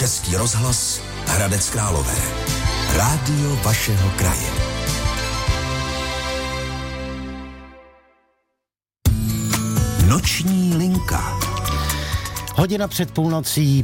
Český rozhlas Hradec Králové. Rádio vašeho kraje. Noční linka. Hodina před půlnocí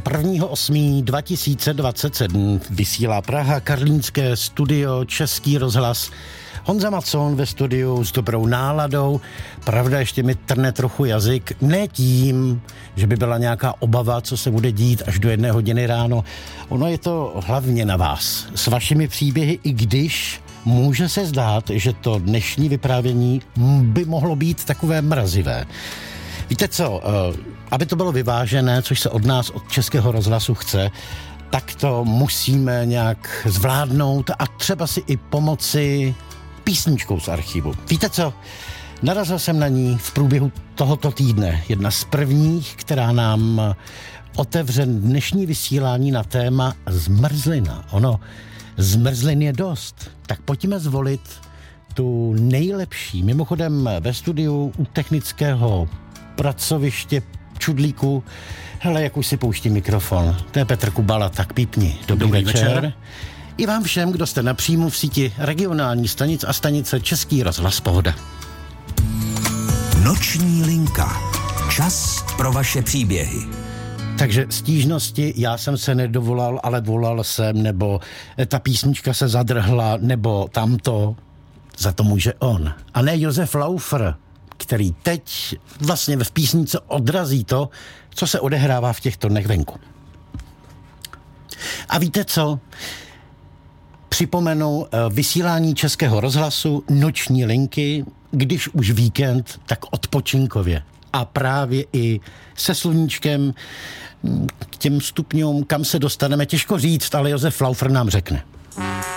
1.8.2027 vysílá Praha, karlínské studio, Český rozhlas. Honza Macon ve studiu s dobrou náladou. Pravda, ještě mi trne trochu jazyk. Ne tím, že by byla nějaká obava, co se bude dít až do 1 hodiny ráno. Ono je to hlavně na vás. S vašimi příběhy, i když může se zdát, že to dnešní vyprávění by mohlo být takové mrazivé. Víte co, aby to bylo vyvážené, což se od nás, od Českého rozhlasu chce, tak to musíme nějak zvládnout a třeba si i pomoci písničkou z archivu. Víte co, narazil jsem na ní v průběhu tohoto týdne. Jedna z prvních, která nám otevře dnešní vysílání na téma zmrzlina. Ono, zmrzlin je dost, tak pojďme zvolit tu nejlepší. Mimochodem ve studiu u technického pracoviště Čudlíku. Hele, jak už si pouští mikrofon. To je Petr Kubala, tak pípni. Dobrý večer. I vám všem, kdo jste napřímo v síti regionální stanic a stanice Český rozhlas Pohoda. Noční linka. Čas pro vaše příběhy. Takže stížnosti, já jsem se nedovolal, ale volal jsem, nebo ta písnička se zadrhla, nebo tamto. Za to může on. A ne Josef Laufer, který teď vlastně v písnice odrazí to, co se odehrává v těchto dnech venku. A víte co? Připomenu vysílání Českého rozhlasu, noční linky, když už víkend, tak odpočinkově. A právě i se sluníčkem k těm stupňům, kam se dostaneme, těžko říct, ale Josef Laufer nám řekne.